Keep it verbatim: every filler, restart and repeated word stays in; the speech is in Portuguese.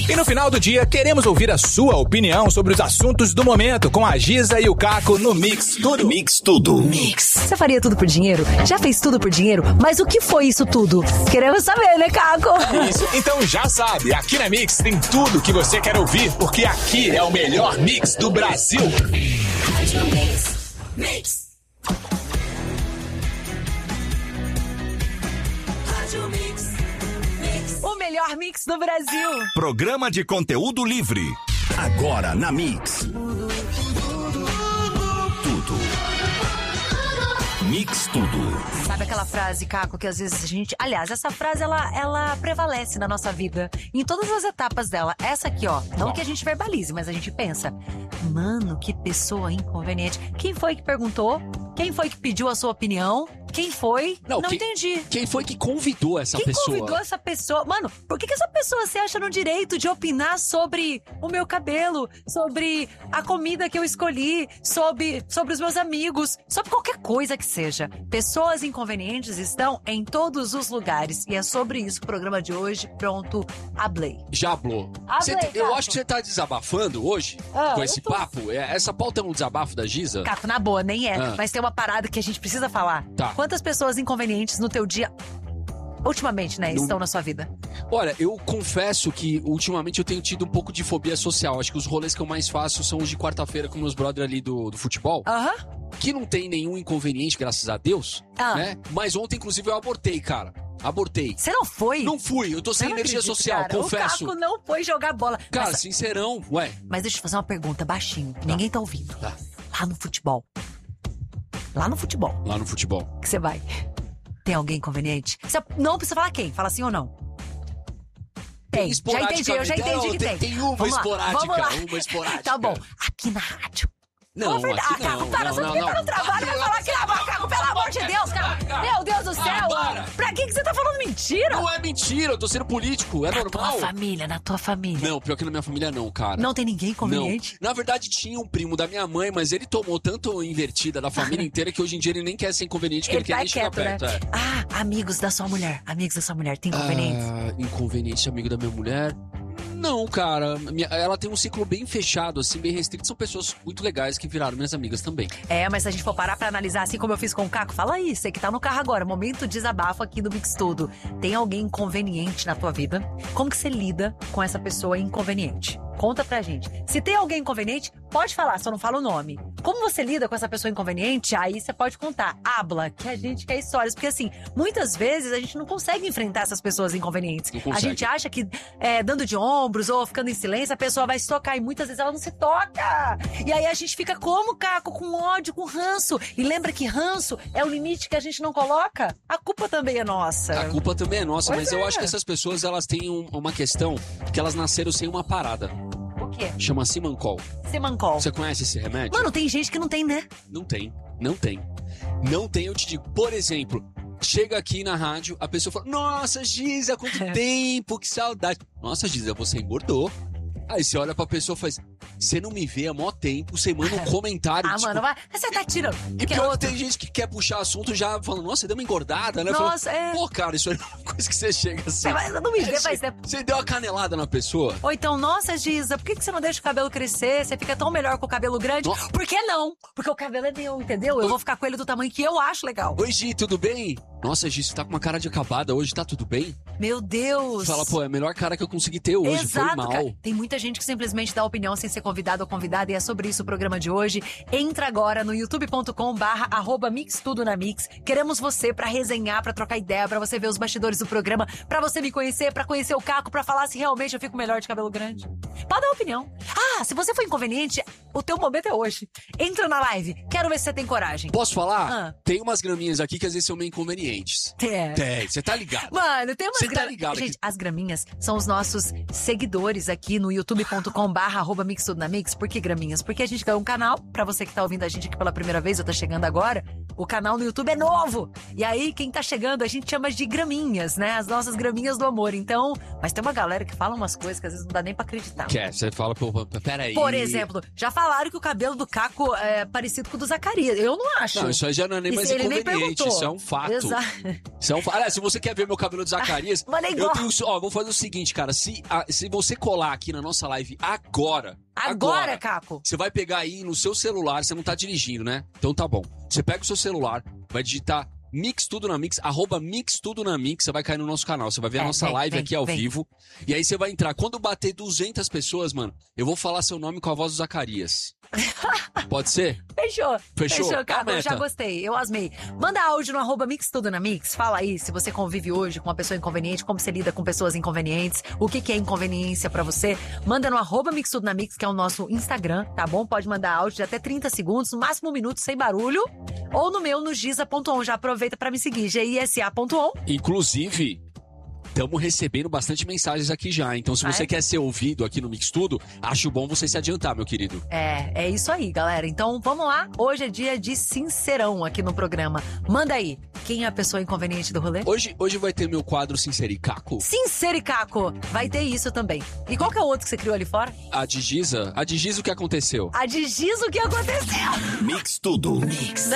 E no final do dia, queremos ouvir a sua opinião sobre os assuntos do momento com a Giza e o Caco no Mix Tudo. Mix Tudo. Mix. Você faria tudo por dinheiro? Já fez tudo por dinheiro? Mas o que foi isso tudo? Queremos saber, né, Caco? Isso, então já sabe, aqui na Mix tem tudo que você quer ouvir, porque aqui é o melhor mix do Brasil. Mix. Mix. O melhor mix do Brasil. Programa de conteúdo livre. Agora na Mix. Tudo. Mix Tudo. Sabe aquela frase, Caco, que às vezes a gente... Aliás, essa frase, ela, ela prevalece na nossa vida. Em todas as etapas dela. Essa aqui, ó. Não que a gente verbalize, mas a gente pensa. Mano, que pessoa inconveniente. Quem foi que perguntou? Quem foi que pediu a sua opinião? Quem foi? Não, Não quem, entendi. Quem foi que convidou essa Quem pessoa? Quem convidou essa pessoa? Mano, por que, que essa pessoa se acha no direito de opinar sobre o meu cabelo, sobre a comida que eu escolhi, sobre, sobre os meus amigos, sobre qualquer coisa que seja? Pessoas inconvenientes estão em todos os lugares. E é sobre isso o programa de hoje. Pronto, hablei. Já hablou. Hablei, Cê, eu Caco. acho que você tá desabafando hoje Ah, com eu esse tô. papo. É, essa pauta é um desabafo da Giza? Caco, na boa, nem é. Ah. Mas tem uma parada que a gente precisa falar. Tá. Quantas pessoas inconvenientes no teu dia, ultimamente, né, No- estão na sua vida? Olha, eu confesso que ultimamente eu tenho tido um pouco de fobia social. Acho que os rolês que eu mais faço são os de quarta-feira com meus brothers ali do, do futebol. Aham. Que não tem nenhum inconveniente, graças a Deus. Ah. Né? Mas ontem, inclusive, eu abortei, cara. Abortei. Você não foi? Não fui, eu tô sem Eu não energia acredito, social, cara. confesso. O Caco não foi jogar bola. Cara, Mas, sincerão, ué. mas deixa eu te fazer uma pergunta baixinho. Ninguém tá ouvindo. Tá. Lá no futebol. Lá no futebol Lá no futebol. que você vai. Tem alguém inconveniente? Você não precisa falar quem. Fala sim ou não. Tem. Já entendi, eu já entendi que tem. Tem uma Vamos lá, esporádica, vamos lá. uma esporádica. Tá bom. Aqui na rádio. Não, Fala a verdade. aqui Ah, Caco, não, para, não, você não, não, tá não. no trabalho, vai falar aqui na boca, Caco, pelo amor de Deus, cara. Meu Deus do céu. para. Pra que, que você tá falando mentira? Não é mentira, eu tô sendo político, é Na tua normal. família, na tua família. Não, pior que na minha família não, cara. Não tem ninguém Não. inconveniente? Na verdade, tinha um primo da minha mãe, mas ele tomou tanto invertida da família inteira que hoje em dia ele nem quer ser inconveniente, que ele, quer tá nem chegar quieto, né? perto. É. Ah, amigos da sua mulher. Amigos da sua mulher. Tem inconvenientes? Ah, inconveniente amigo da minha mulher? Não, cara. Minha- ela tem um ciclo bem fechado, assim, bem restrito. São pessoas muito legais que viraram minhas amigas também. É, mas se a gente for parar pra analisar, assim como eu fiz com o Caco, fala aí, você que tá no carro agora, momento desabafo aqui do Mix Tudo. Tem alguém inconveniente na tua vida? Como que você lida com essa pessoa inconveniente? Conta pra gente. Se tem alguém inconveniente, pode falar, só não fala o nome. Como você lida com essa pessoa inconveniente, aí você pode contar. Habla, que a gente quer histórias. Porque assim, muitas vezes a gente não consegue enfrentar essas pessoas inconvenientes. Não A consegue. gente acha que é, dando de ombros ou ficando em silêncio, a pessoa vai se tocar. E muitas vezes ela não se toca. E aí a gente fica como, Caco? Com ódio, com ranço. E lembra que ranço é o limite que a gente não coloca? A culpa também é nossa. A culpa também é nossa, Pois mas eu é. acho que essas pessoas, elas têm um- uma questão que elas nasceram sem uma parada. O quê? Chama Simancol. Semancol. Você conhece esse remédio? Mano, tem gente que não tem, né? Não tem, não tem. Não tem, eu te digo. Por exemplo, chega aqui na rádio, a pessoa fala: Nossa, Giza, quanto tempo, que saudade. Nossa, Giza, você engordou. Aí você olha pra pessoa e faz: Você não me vê há mó tempo, você manda um comentário. Ah, tipo, mano, vai. Você tá tirando. E Que é pior que outro. tem gente que quer puxar assunto já falando: Nossa, você deu uma engordada, né? Nossa, Falando, é. Pô, cara, isso aí não é uma coisa que você chega assim. Você vai- não me vê, É, faz você, tempo. você deu uma canelada na pessoa. Ou então, nossa, Giza, por que que você não deixa o cabelo crescer? Você fica tão melhor com o cabelo grande? Nossa. Por que não? Porque o cabelo é meu, entendeu? Eu vou ficar com ele do tamanho que eu acho legal. Oi, Gi, tudo bem? Nossa, Gi, você tá com uma cara de acabada hoje, tá tudo bem? Meu Deus. Fala, pô, é a melhor cara que eu consegui ter hoje, foi Exato, mal. cara. Tem muita gente que simplesmente dá opinião sem ser convidado ou convidada e é sobre isso o programa de hoje. Entra agora no youtube ponto com barra arroba mix tudo na mix. Queremos você pra resenhar, pra trocar ideia, pra você ver os bastidores do programa, pra você me conhecer, pra conhecer o Caco, pra falar se realmente eu fico melhor de cabelo grande. Pode dar opinião. Ah, se você for inconveniente, o teu momento é hoje. Entra na live. Quero ver se você tem coragem. Posso falar? Ah. Tem umas graminhas aqui que às vezes são meio inconvenientes. É. Tem, você tá ligado. Mano, tem umas Você tá gra- ligado Gente, que- as graminhas são os nossos seguidores aqui no youtube ponto com barra arroba mix tudo na mix. Por que graminhas? Porque a gente ganhou um canal, pra você que tá ouvindo a gente aqui pela primeira vez ou tá chegando agora, O canal no YouTube é novo. E aí, quem tá chegando, a gente chama de graminhas, né? As nossas graminhas do amor. Então, mas tem uma galera que fala umas coisas que às vezes não dá nem pra acreditar. Que é, você fala, pô, peraí. Por exemplo, já falaram que o cabelo do Caco é parecido com o do Zacarias. Eu não acho. Não, isso aí já não é nem Isso mais ele nem inconveniente, perguntou. isso é um fato. Exato. Isso é um fato. Aliás, se você quer ver meu cabelo de Zacarias, Mano, é eu igual. tenho. Ó, vou fazer o seguinte, cara. Se, a- se você colar aqui na nossa live agora. Agora, Caco. Você vai pegar aí no seu celular, você não tá dirigindo, né? Então tá bom. Você pega o seu celular, vai digitar Mix Tudo na Mix, arroba Mix Tudo na Mix, você vai cair no nosso canal. Você vai ver É, a nossa vem, live vem, aqui ao vem. vivo. E aí você vai entrar. Quando bater duzentas pessoas, mano, eu vou falar seu nome com a voz do Zacarias. Pode ser? Fechou. Fechou? Fechou, Caco. A Eu já meta. gostei. Eu asmei. Manda áudio no arroba Mix Tudo na Mix. Fala aí se você convive hoje com uma pessoa inconveniente, como você lida com pessoas inconvenientes, o que, que é inconveniência pra você. Manda no arroba Mix Tudo na Mix, que é o nosso Instagram, tá bom? Pode mandar áudio de até trinta segundos, no máximo um minuto, sem barulho. Ou no meu, no giza ponto on. Já aproveita pra me seguir, G I S A ponto on. Inclusive, estamos recebendo bastante mensagens aqui já. Então, se Ah, você é? quer ser ouvido aqui no Mix Tudo, acho bom você se adiantar, meu querido. É, é isso aí, galera. Então, vamos lá. Hoje é dia de sincerão aqui no programa. Manda aí. Quem é a pessoa inconveniente do rolê? Hoje, hoje vai ter meu quadro Sincericaco. Sincericaco. Vai ter isso também. E qual que é o outro que você criou ali fora? A de Giza, a de Giza, o que aconteceu? A de Giz, o que aconteceu? Mix Tudo.